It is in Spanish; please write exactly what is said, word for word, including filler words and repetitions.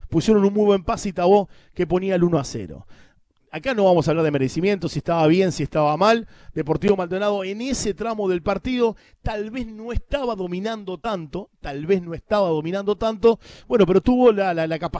pusieron un muy buen pase y Tabó que ponía el uno a cero. Acá no vamos a hablar de merecimiento, si estaba bien, si estaba mal. Deportivo Maldonado en ese tramo del partido tal vez no estaba dominando tanto, tal vez no estaba dominando tanto, bueno, pero tuvo la, la, la capacidad